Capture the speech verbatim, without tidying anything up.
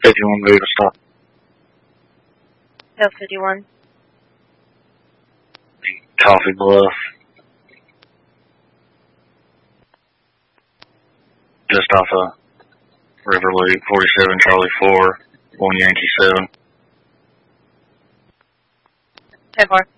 fifty-one Viva stop. Hill fifty-one. Coffee Bluff. Just off of River Loop, forty-seven Charlie four, one Yankee seven. ten four.